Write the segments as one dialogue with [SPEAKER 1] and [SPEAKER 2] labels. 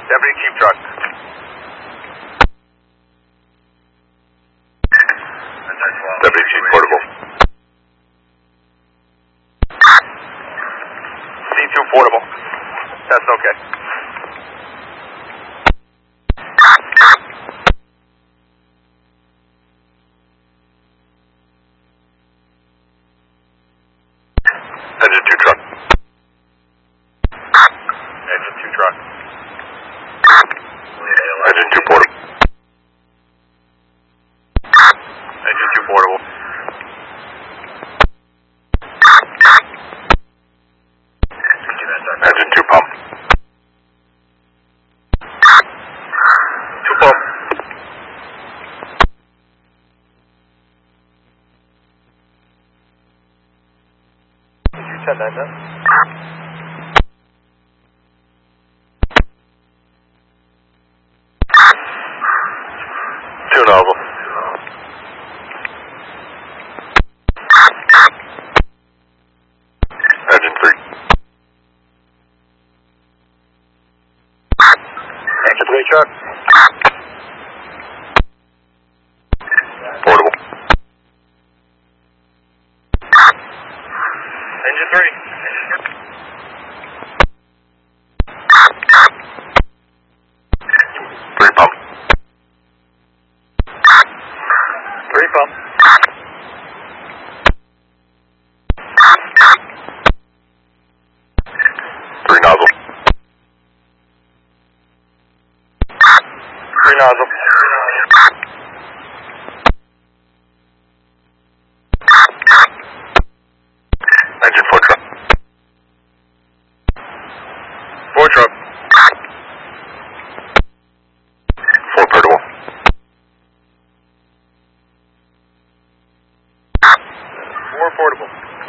[SPEAKER 1] Deputy Chief Truck. Deputy Chief Portable. C2 Portable. That's okay. Engine 2 truck. Engine 2 truck. Engine 2 portable. Engine 2 portable. Engine 2 pump. 2 pump. Did you send that down? 2 nozzle. Engine 3. Engine 3 truck. Portable. Engine 3. 3 pump. 3 pump. 3 nozzle. 3 nozzle. Engine 4 truck. 4 truck. 4 portable. 4 portable.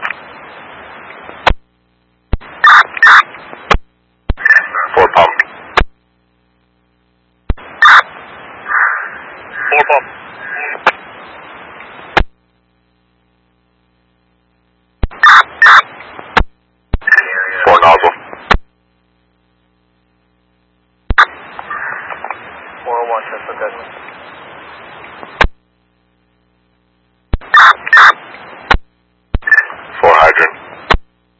[SPEAKER 1] 4 pump. 4 pump. 4 nozzle. 401, that's okay.